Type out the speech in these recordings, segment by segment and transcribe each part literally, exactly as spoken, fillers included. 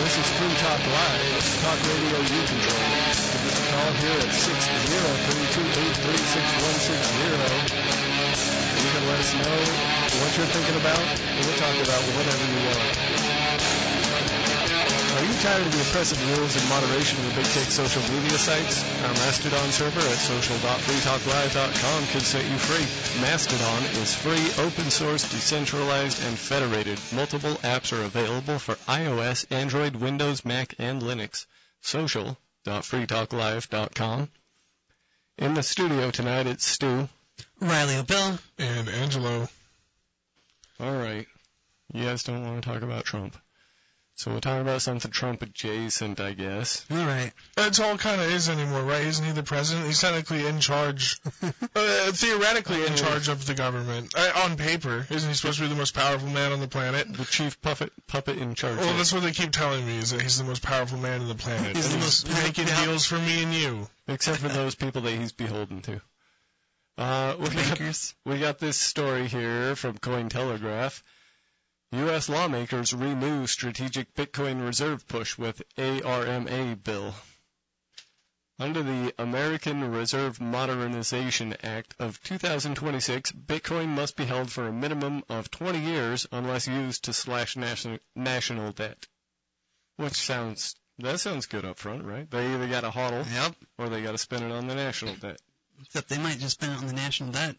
This is Free Talk Live, talk radio you control. Give us a call here at six zero three two eight three six one six zero. You can let us know what you're thinking about, and we'll talk about whatever you want. Are you tired of the oppressive rules and moderation of the big tech social media sites? Our Mastodon server at social dot free talk live dot com can set you free. Mastodon is free, open source, decentralized, and federated. Multiple apps are available for iOS, Android, Windows, Mac, and Linux. social dot free talk live dot com. In the studio tonight, it's Stu, Riley O'Bill, and Angelo. All right. You guys don't want to talk about Trump. So we're talking about something Trump adjacent, I guess. All right. That's all kind of is anymore, right? Isn't he the president? He's technically in charge, uh, theoretically in charge of the government. Uh, on paper, isn't he supposed to be the most powerful man on the planet? The chief puppet puppet in charge. Well, that's what they keep telling me, is that he's the most powerful man on the planet. He's and the he's most making yeah. deals for me and you. Except for those people that he's beholden to. Uh, we, got, we got this story here from Cointelegraph. U S lawmakers renew strategic Bitcoin reserve push with A R M A bill. Under the American Reserve Modernization Act of two thousand twenty-six, Bitcoin must be held for a minimum of twenty years unless used to slash national, national debt. Which sounds, that sounds good up front, right? They either got to hodl Yep. or they got to spend it on the national debt. Except they might just spend it on the national debt.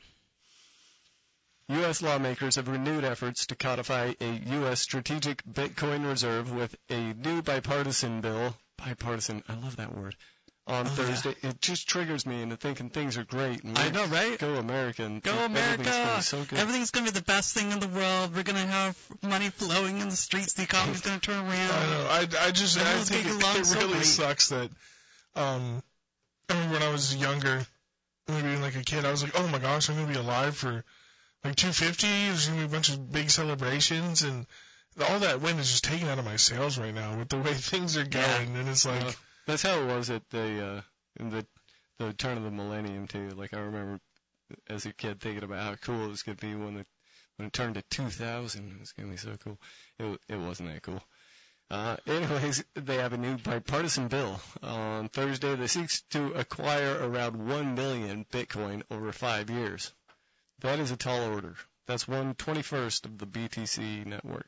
U S lawmakers have renewed efforts to codify a U S strategic Bitcoin reserve with a new bipartisan bill. Bipartisan, I love that word. On oh, Thursday, yeah. It just triggers me into thinking things are great. And I know, right? Go American. Go Everything's America! gonna be so good. Everything's going to be the best thing in the world. We're going to have money flowing in the streets. The economy's going to turn around. I know. I, I just I think it, it so really great. sucks that. Um, I remember when I was younger, maybe like a kid, I was like, oh my gosh, I'm going to be alive for like two fifty. There's going to be a bunch of big celebrations, and all that wind is just taken out of my sails right now with the way things are going. Yeah. And it's like. Uh, that's how it was at the, uh, in the, the turn of the millennium, too. Like, I remember as a kid thinking about how cool it was going to be when it, when it turned to two thousand. It was going to be so cool. It, it wasn't that cool. Uh, anyways, they have a new bipartisan bill. On Thursday, that seeks to acquire around one million Bitcoin over five years. That is a tall order. That's one twenty-first of the B T C network.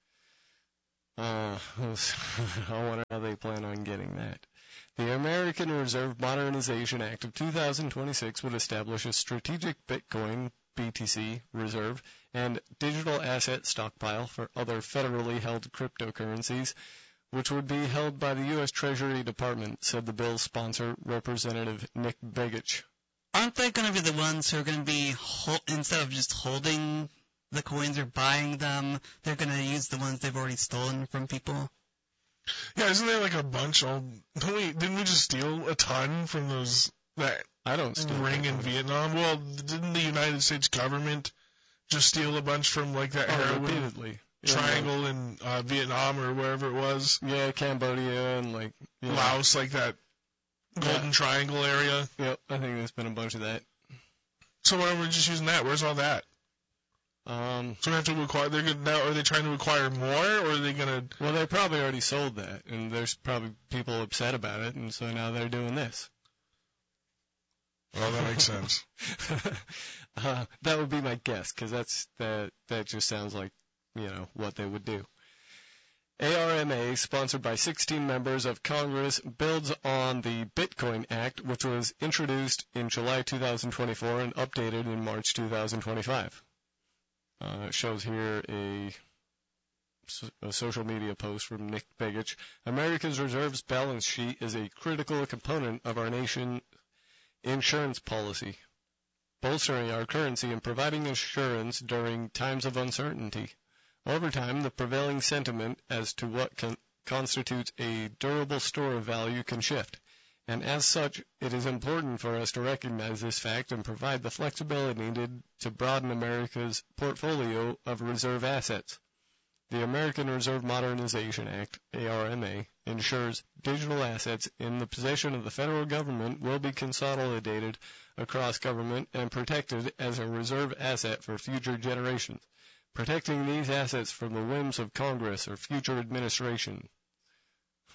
Uh, I wonder how they plan on getting that. The American Reserve Modernization Act of two thousand twenty-six would establish a strategic Bitcoin B T C reserve and digital asset stockpile for other federally held cryptocurrencies, which would be held by the U S Treasury Department, said the bill's sponsor, Representative Nick Begich. Aren't they going to be the ones who are going to be, hol- instead of just holding the coins or buying them, they're going to use the ones they've already stolen from people? Yeah, isn't there like a bunch? All don't we? Didn't we just steal a ton from those that I don't steal ring in Vietnam? Well, didn't the United States government just steal a bunch from like that oh, heroin repeatedly. triangle yeah. in uh, Vietnam or wherever it was? Yeah, Cambodia and like you know. Laos, like that Golden yeah. Triangle area. Yep, I think there's been a bunch of that. So why are we just using that? Where's all that? Um, so we have to acquire. They're gonna, now, are they trying to acquire more, or are they gonna? Well, they probably already sold that, and there's probably people upset about it, and so now they're doing this. Well, that makes sense. uh, that would be my guess, because that's that. That just sounds like you know what they would do. A R M A, sponsored by sixteen members of Congress, builds on the Bitcoin Act, which was introduced in July two thousand twenty-four and updated in March two thousand twenty-five. Uh, it shows here a, a social media post from Nick Begich. America's reserves balance sheet is a critical component of our nation's insurance policy, bolstering our currency and providing assurance during times of uncertainty. Over time, the prevailing sentiment as to what con- constitutes a durable store of value can shift, and as such, it is important for us to recognize this fact and provide the flexibility needed to broaden America's portfolio of reserve assets. The American Reserve Modernization Act, A R M A, ensures digital assets in the possession of the federal government will be consolidated across government and protected as a reserve asset for future generations, protecting these assets from the whims of Congress or future administration.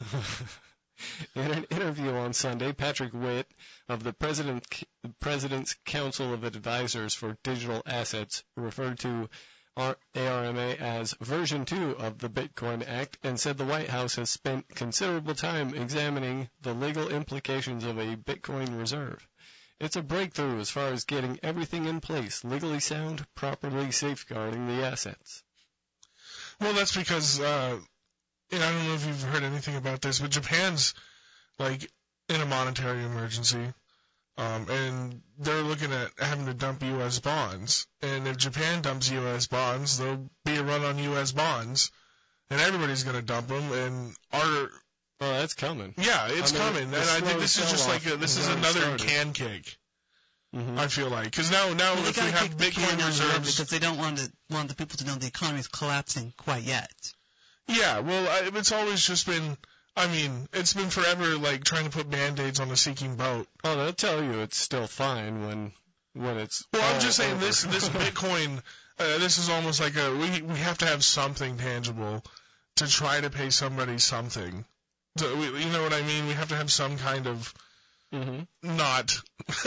In an interview on Sunday, Patrick Witt of the President, President's Council of Advisors for Digital Assets referred to A R M A as version two of the Bitcoin Act and said the White House has spent considerable time examining the legal implications of a Bitcoin reserve. It's a breakthrough as far as getting everything in place, legally sound, properly safeguarding the assets. Well, that's because, uh, and I don't know if you've heard anything about this, but Japan's, like, in a monetary emergency, um, and they're looking at having to dump U S bonds. And if Japan dumps U S bonds, there'll be a run on U S bonds, and everybody's going to dump them, and our... Well, that's coming. Yeah, it's I mean, coming, and I think this is just like a, this is another started. can kick. Mm-hmm. I feel like because now now Well, if we have Bitcoin reserves, because they don't want to want the people to know the economy is collapsing quite yet. Yeah, well, I, it's always just been. I mean, it's been forever like trying to put band-aids on a sinking boat. Oh, they'll tell you it's still fine when when it's. Well, I'm all just saying over. this this Bitcoin. Uh, this is almost like a we we have to have something tangible to try to pay somebody something. So we, you know what I mean? We have to have some kind of mm-hmm. not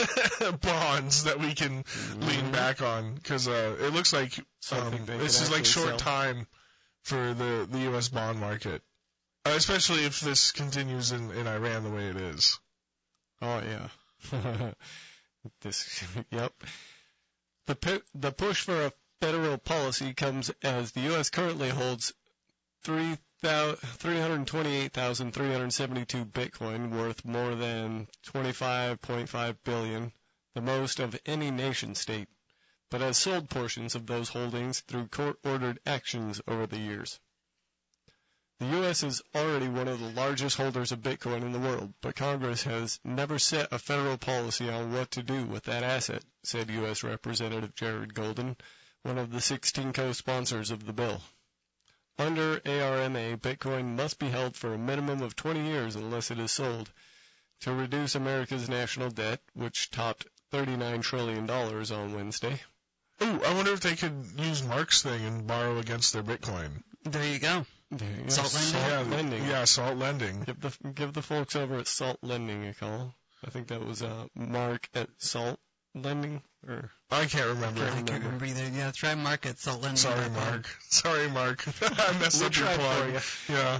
bonds that we can mm-hmm. lean back on because uh, it looks like um, this is like short sell. time for the, the U S bond market, uh, especially if this continues in, in Iran the way it is. Oh yeah, this yep. The pu- the push for a federal policy comes as the U S currently holds three. three hundred twenty-eight thousand three hundred seventy-two Bitcoin, worth more than twenty-five point five billion dollars, the most of any nation-state, but has sold portions of those holdings through court-ordered actions over the years. The U S is already one of the largest holders of Bitcoin in the world, but Congress has never set a federal policy on what to do with that asset, said U S Representative Jared Golden, one of the sixteen co-sponsors of the bill. Under A R M A, Bitcoin must be held for a minimum of twenty years unless it is sold to reduce America's national debt, which topped thirty-nine trillion dollars on Wednesday. Ooh, I wonder if they could use Mark's thing and borrow against their Bitcoin. There you go. There you go. Salt lending. Yeah, Salt lending. Yeah, salt lending. Give the give the folks over at Salt Lending a call. I think that was uh, Mark at Salt Lending, or I can't remember. I can't remember either. Yeah, try Mark at Salt Lending. Sorry, Mark. Sorry, Mark. I messed we'll up your plug. Yeah.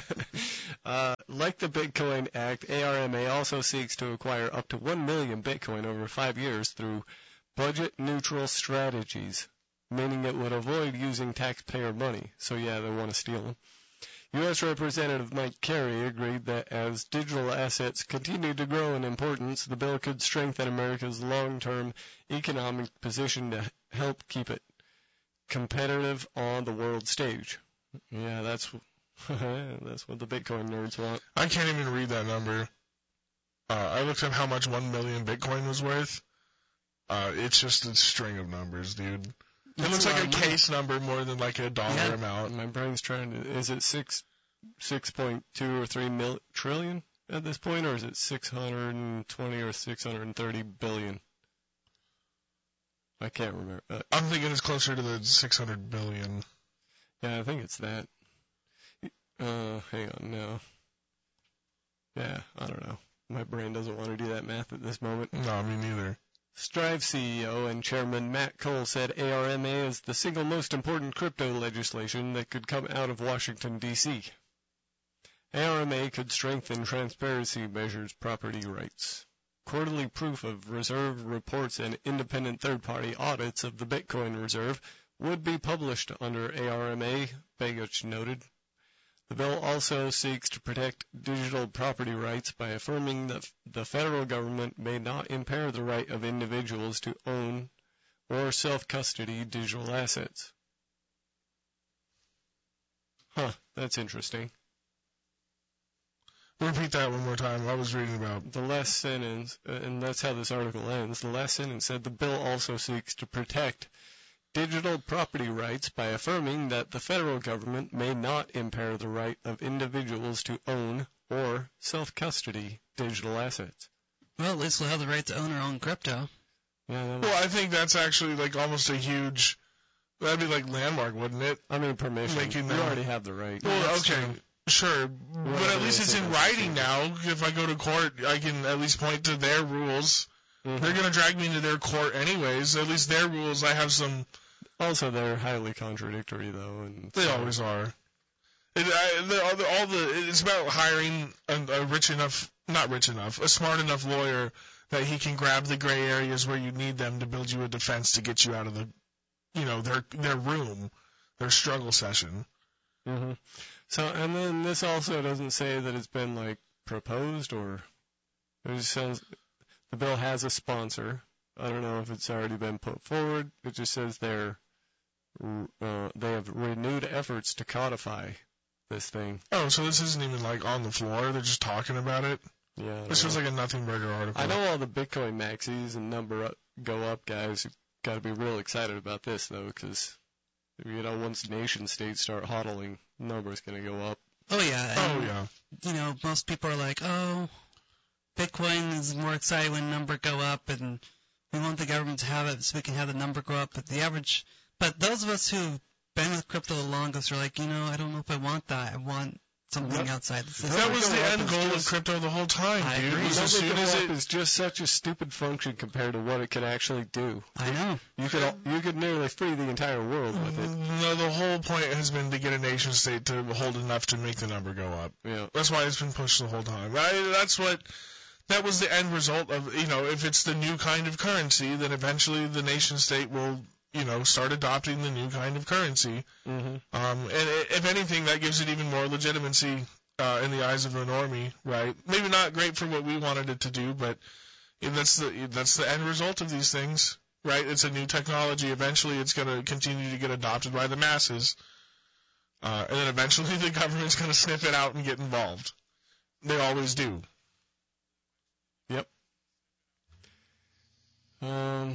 uh, like the Bitcoin Act, A R M A also seeks to acquire up to one million Bitcoin over five years through budget-neutral strategies, meaning it would avoid using taxpayer money. So yeah, they want to steal them. U S Representative Mike Carey agreed that as digital assets continue to grow in importance, the bill could strengthen America's long-term economic position to help keep it competitive on the world stage. Yeah, that's that's what the Bitcoin nerds want. I can't even read that number. Uh, I looked up how much one million Bitcoin was worth. Uh, it's just a string of numbers, dude. It looks like a case number more than like a dollar Yeah. amount. My brain's trying to. Is it six, six point two or three mil, trillion at this point, or is it six hundred and twenty or six hundred and thirty billion? I can't remember. Uh, I'm thinking it's closer to the six hundred billion. yeah, I think it's that. Uh, hang on, no. Yeah, I don't know. My brain doesn't want to do that math at this moment. No, me neither. Strive C E O and Chairman Matt Cole said A R M A is the single most important crypto legislation that could come out of Washington, D C A R M A could strengthen transparency measures property rights. Quarterly proof of reserve reports and independent third-party audits of the Bitcoin reserve would be published under A R M A, Begich noted. The bill also seeks to protect digital property rights by affirming that the federal government may not impair the right of individuals to own or self-custody digital assets. Huh, that's interesting. Repeat that one more time. I was reading about. The last sentence, uh, and that's how this article ends, the last sentence said the bill also seeks to protect digital property rights by affirming that the federal government may not impair the right of individuals to own or self-custody digital assets. Well, at least we'll have the right to own our own crypto. Yeah, that Well, I think that's actually like almost a huge. That'd be like landmark, wouldn't it? I mean, permission. Making You that- already have the right. Well, that's okay. true. Sure, but Whatever at least they it's say in that's writing the now. If I go to court, I can at least point to their rules. Mhm. They're going to drag me into their court anyways. At least their rules, I have some... Also, they're highly contradictory, though. And They so- always are. It, I, the, all, the, all the it's about hiring a, a rich enough, not rich enough, a smart enough lawyer that he can grab the gray areas where you need them to build you a defense to get you out of the, you know, their their room, their struggle session. Mhm. So, and then this also doesn't say that it's been like proposed or it just says the bill has a sponsor. I don't know if it's already been put forward. It just says they're uh, they have renewed efforts to codify this thing. Oh, so this isn't even like on the floor. They're just talking about it. Yeah. I don't This was know. like a nothing burger article. I know all the Bitcoin maxis and number up, go up guys got to be real excited about this though, because you know once nation states start hodling, number's going to go up. Oh yeah. Oh and, yeah. You know, most people are like, oh, Bitcoin is more excited when number go up, and we want the government to have it so we can have the number go up. But the average, but those of us who've been with crypto the longest are like, you know, I don't know if I want that. I want something Yep. outside the system. That was Number the go up end is goal of just- crypto the whole time, I dude. agree. Was as Number soon go as up it is just such a stupid function compared to what it could actually do. I know. You could al- you could nearly free the entire world with it. No, the whole point has been to get a nation state to hold enough to make the number go up. Yeah. That's why it's been pushed the whole time. I, that's what, that was the end result of, you know, if it's the new kind of currency, then eventually the nation state will, you know, start adopting the new kind of currency. Mm-hmm. Um, and i if anything, that gives it even more legitimacy uh, in the eyes of a normie, right? Maybe not great for what we wanted it to do, but that's the that's the end result of these things, right? It's a new technology. Eventually, it's going to continue to get adopted by the masses, uh, and then eventually the government's going to sniff it out and get involved. They always do. Yep. Um.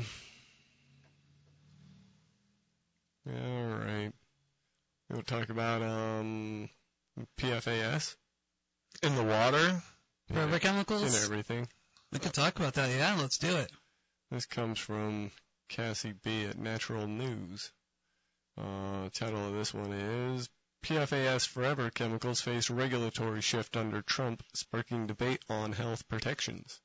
Yeah, all right. We'll talk about um P F A S In the water, Forever and chemicals? everything. We could talk about that. Yeah, let's do it. This comes from Cassie B at Natural News. Uh, title of this one is P F A S Forever Chemicals Face Regulatory Shift Under Trump, Sparking Debate on Health Protections.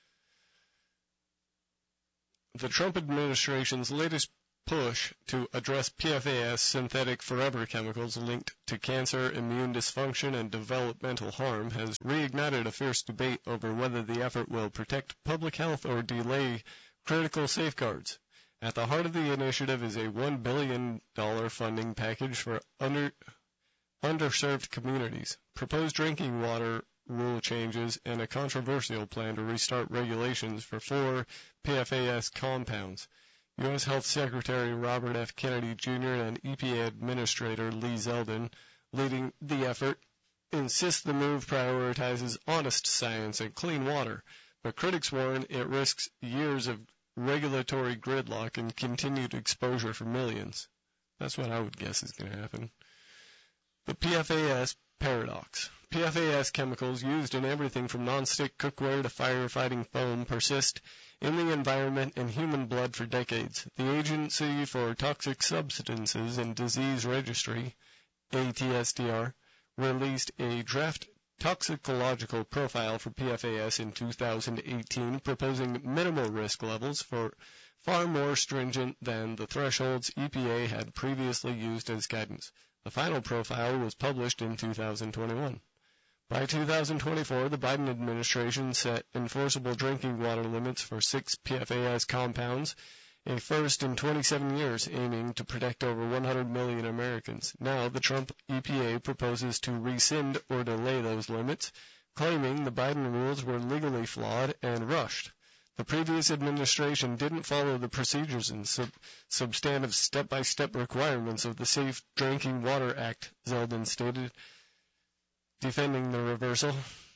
The Trump administration's latest push to address P F A S synthetic forever chemicals linked to cancer, immune dysfunction, and developmental harm has reignited a fierce debate over whether the effort will protect public health or delay critical safeguards. At the heart of the initiative is a one billion dollars funding package for under, underserved communities, proposed drinking water rule changes, and a controversial plan to restart regulations for four P F A S compounds. U S Health Secretary Robert F. Kennedy Junior and E P A Administrator Lee Zeldin, leading the effort, insist the move prioritizes honest science and clean water, but critics warn it risks years of regulatory gridlock and continued exposure for millions. That's what I would guess is going to happen. The P F A S paradox. P F A S chemicals used in everything from non-stick cookware to firefighting foam persist in the environment and human blood for decades. The Agency for Toxic Substances and Disease Registry, A T S D R, released a draft toxicological profile for P F A S in two thousand eighteen, proposing minimal risk levels for far more stringent than the thresholds E P A had previously used as guidance. The final profile was published in two thousand twenty-one. By two thousand twenty-four, the Biden administration set enforceable drinking water limits for six P F A S compounds, a first in twenty-seven years, aiming to protect over one hundred million Americans. Now, the Trump E P A proposes to rescind or delay those limits, claiming the Biden rules were legally flawed and rushed. The previous administration didn't follow the procedures and sub- substantive step-by-step requirements of the Safe Drinking Water Act, Zeldin stated, defending the reversal.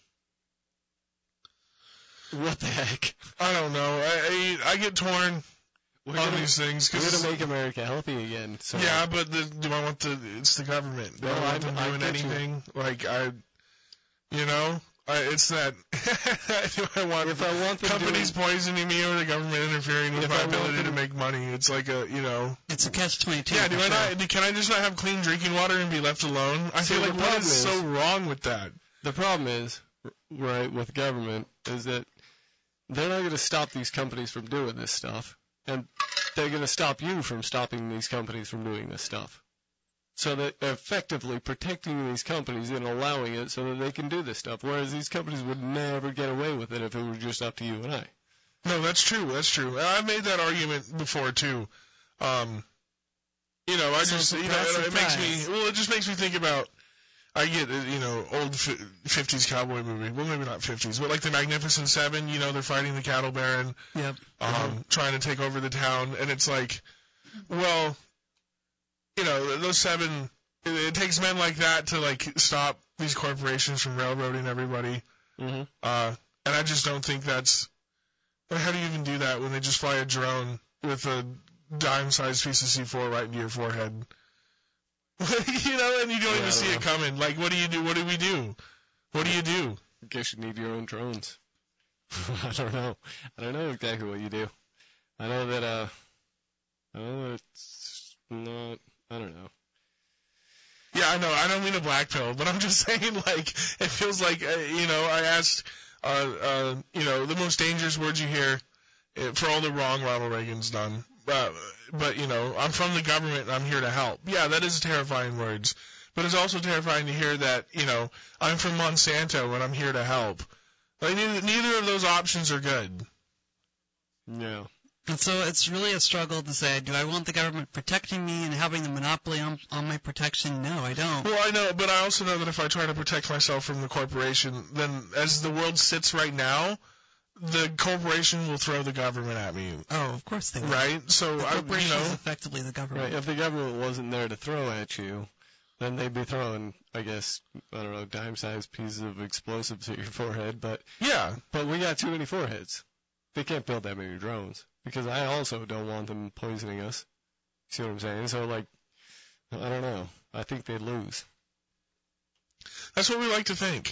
What the heck? I don't know. I I, I get torn We're on gonna, these things. we're 'cause- gonna make America healthy again. So yeah, but the, do I want the? It's the government. Do No, I want I- them I doing get you. anything? Like I, you know, Uh, it's that do I want, if I want them companies doing, poisoning me or the government interfering with If my I want ability to them- make money. It's like a, you know. It's a catch twenty-two. Yeah, do for I sure. not? Can I just not have clean drinking water and be left alone? I See, feel the like what problem is is- so wrong with that? the problem is, right, with government is that they're not going to stop these companies from doing this stuff, and they're going to stop you from stopping these companies from doing this stuff. So that effectively protecting these companies and allowing it so that they can do this stuff, whereas these companies would never get away with it if it were just up to you and I. No, that's true. That's true. I've made that argument before too. Um, you know, I So just, you know, surprise, it, it makes surprise. me. Well, it just makes me think about. I get, uh, you know, old fifties cowboy movie. Well, maybe not fifties, but like the Magnificent Seven. You know, they're fighting the cattle baron, Yep. um, trying to take over the town, and it's like, well, you know, those seven. It, it takes men like that to like stop these corporations from railroading everybody. Mm-hmm. Uh, and I just don't think that's. Like, how do you even do that when they just fly a drone with a dime-sized piece of C four right into your forehead? You know, and you don't Yeah, even I see don't it coming. Like, what do you do? What do we do? What do you do? I guess you need your own drones. I don't know. I don't know exactly what you do. I know that, uh, I know that it's not, I don't know. Yeah, I know. I don't mean a black pill, but I'm just saying, like, it feels like, uh, you know, I asked, uh, uh, you know, the most dangerous words you hear uh, for all the wrong Ronald Reagan's done. Uh, but, you know, I'm from the government and I'm here to help. Yeah, that is terrifying words. But it's also terrifying to hear that, you know, I'm from Monsanto and I'm here to help. Like, neither, neither of those options are good. Yeah. And so it's really a struggle to say, do I want the government protecting me and having the monopoly on, on my protection? No, I don't. Well, I know, but I also know that if I try to protect myself from the corporation, then as the world sits right now, the corporation will throw the government at me. Oh, of course they will. Right? So, The I, you corporation is know, effectively the government. Right. If the government wasn't there to throw at you, then they'd be throwing, I guess, I don't know, dime-sized pieces of explosives at your forehead. But yeah. but we got too many foreheads. They can't build that many drones because I also don't want them poisoning us. See what I'm saying? So like, I don't know. I think they'd lose. That's what we like to think.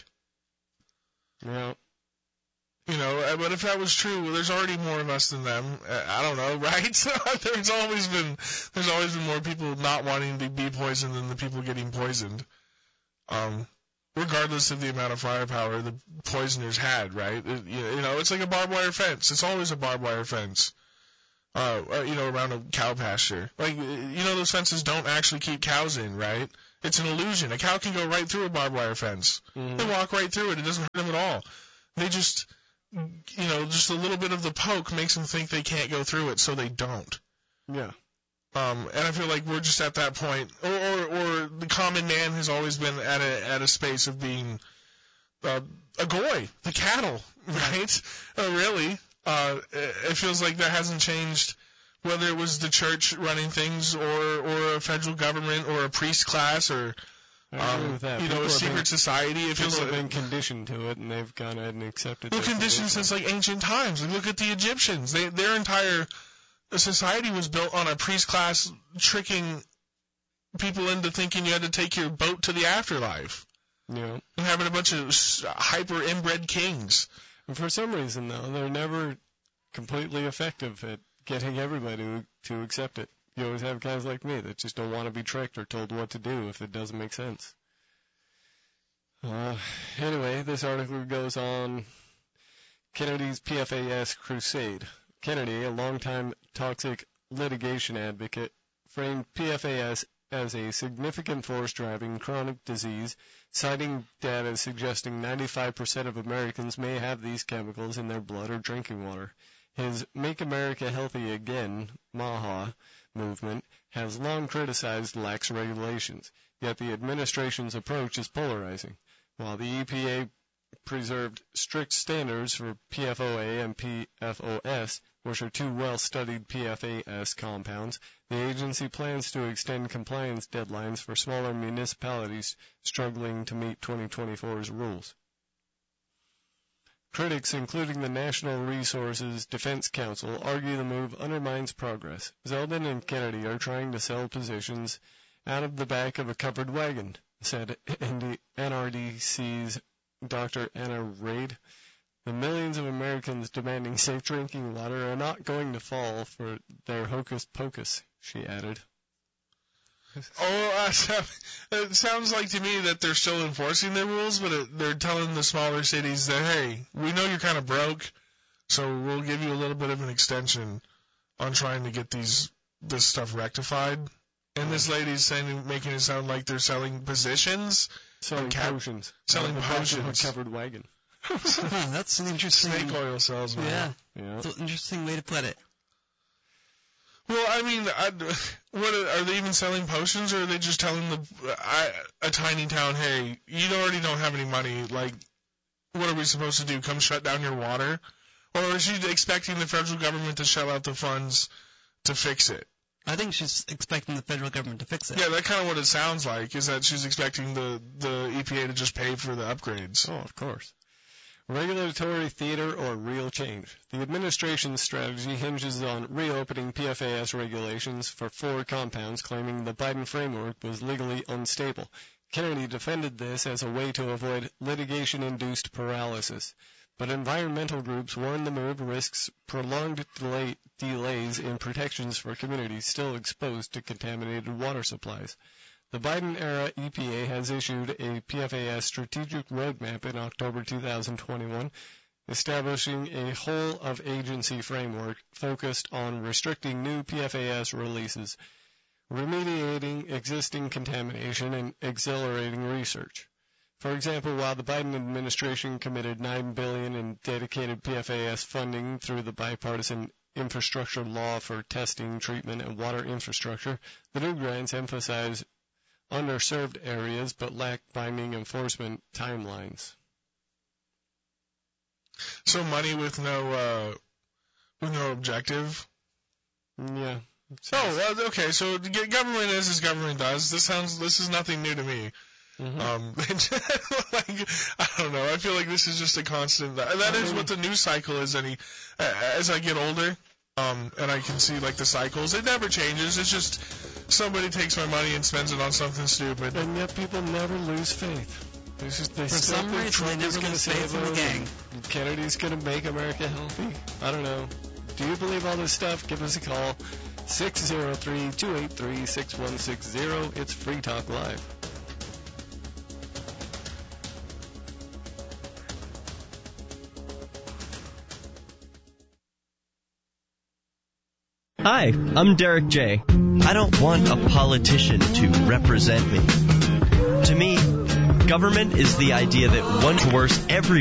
Yeah. You know, uh, but if that was true, well, there's already more of us than them. Uh, I don't know, right? there's always been there's always been more people not wanting to be poisoned than the people getting poisoned. Um, regardless of the amount of firepower the poisoners had, right? It, you know, it's like a barbed wire fence. It's always a barbed wire fence. Uh, uh, you know, around a cow pasture. Like, you know, those fences don't actually keep cows in, right? It's an illusion. A cow can go right through a barbed wire fence. Mm-hmm. They walk right through it. It doesn't hurt them at all. They just, you know, just a little bit of the poke makes them think they can't go through it, so they don't. Yeah. Um, and I feel like we're just at that point, or, or, or the common man has always been at a at a space of being uh, a goy, the cattle, right? uh, really, uh, it feels like that hasn't changed, whether it was the church running things, or or a federal government, or a priest class, or I agree um, with that. you know, People a have secret been, society. It feels people like have been conditioned to it, and they've gone ahead and accepted. well, that conditioned condition. since like ancient times. Like, look at the Egyptians. They their entire society was built on a priest class tricking people into thinking you had to take your boat to the afterlife. Yeah. And having a bunch of hyper inbred kings. And for some reason, though, they're never completely effective at getting everybody to, to accept it. You always have guys like me that just don't want to be tricked or told what to do if it doesn't make sense. Uh, anyway, this article goes on Kennedy's P F A S crusade. Kennedy, a longtime toxic litigation advocate, framed P F A S as a significant force driving chronic disease, citing data suggesting ninety-five percent of Americans may have these chemicals in their blood or drinking water. His Make America Healthy Again, MAHA, movement has long criticized lax regulations, yet the administration's approach is polarizing. While the E P A preserved strict standards for P F O A and P F O S, which are two well-studied P F A S compounds, the agency plans to extend compliance deadlines for smaller municipalities struggling to meet twenty twenty-four's rules. Critics, including the National Resources Defense Council, argue the move undermines progress. Zeldin and Kennedy are trying to sell positions out of the back of a covered wagon, said N R D C's Doctor Anna Raid. The millions of Americans demanding safe drinking water are not going to fall for their hocus pocus, she added. Oh, uh, it sounds like to me that they're still enforcing their rules, but it, they're telling the smaller cities that, hey, we know you're kind of broke, so we'll give you a little bit of an extension on trying to get these this stuff rectified. And this lady's saying, making it sound like they're selling positions. Selling cap- potions. Selling uh, potions. A covered wagon. Huh, that's an interesting... Snake oil salesman. Yeah. Yeah. That's an interesting way to put it. Well, I mean, I, what are they even selling potions, or are they just telling the I, a tiny town, hey, you already don't have any money, like, what are we supposed to do, come shut down your water? Or is she expecting the federal government to shell out the funds to fix it? I think she's expecting the federal government to fix it. Yeah, that's kind of what it sounds like, is that she's expecting the, the E P A to just pay for the upgrades. Oh, of course. Regulatory theater or real change. The administration's strategy hinges on reopening P F A S regulations for four compounds, claiming the Biden framework was legally unstable. Kennedy defended this as a way to avoid litigation-induced paralysis. But environmental groups warn the move risks prolonged delay, delays in protections for communities still exposed to contaminated water supplies. The Biden-era E P A has issued a P F A S strategic roadmap in October two thousand twenty-one, establishing a whole-of-agency framework focused on restricting new P F A S releases, remediating existing contamination, and accelerating research. For example, while the Biden administration committed nine billion dollars in dedicated P F A S funding through the bipartisan infrastructure law for testing, treatment, and water infrastructure, the new grants emphasize underserved areas but lack binding enforcement timelines. So money with no uh, with no objective? Yeah. Oh, well, okay. So the government is as government does. This sounds. This is nothing new to me. Mm-hmm. Um, like, I don't know. I feel like this is just a constant. That, that is what the news cycle is. Any as I get older, um, and I can see like the cycles, it never changes. It's just somebody takes my money and spends it on something stupid. And yet people never lose faith. It's just, they For still some think reason, Trump they never is gonna lose faith in the save gang. them, Kennedy's going to make America healthy. I don't know. Do you believe all this stuff? Give us a call. six oh three, two eight three, six one six zero. It's Free Talk Live. Hi, I'm Derek J. I don't want a politician to represent me. To me, government is the idea that one coerces every